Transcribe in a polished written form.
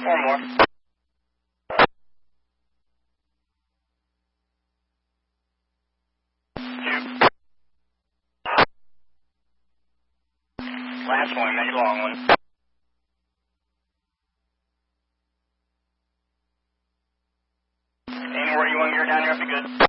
4 more. Last one, maybe long one. Anywhere you want to gear down here, be good.